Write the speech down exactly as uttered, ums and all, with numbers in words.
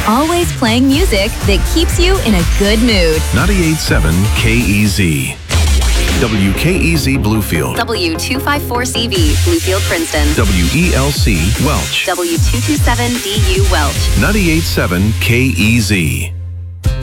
Always playing music that keeps you in a good mood. ninety-eight point seven K E Z. W K E Z Bluefield. W two fifty-four C V, Bluefield, Princeton. W E L C Welch. W two twenty-seven D U Welch. ninety-eight point seven K E Z.